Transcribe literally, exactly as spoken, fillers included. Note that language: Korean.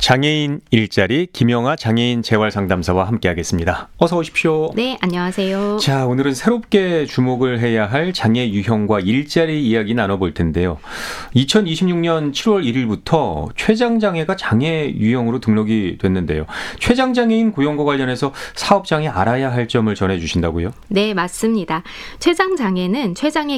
장애인 일자리 김영아 장애인 재활상담사와 함께하겠습니다. 어서 오십시오. 네, 안녕하세요. 자, 오늘은 새롭게 주목을 해야 할 장애 유형과 일자리 이야기 나눠볼 텐데요. 이천이십육 년 칠월 일일부터 췌장장애가 장애 유형으로 등록이 됐는데요. 췌장장애인 고용과 관련해서 사업장에 알아야 할 점을 전해주신다고요? 네, 맞습니다. 췌장장애는 췌장의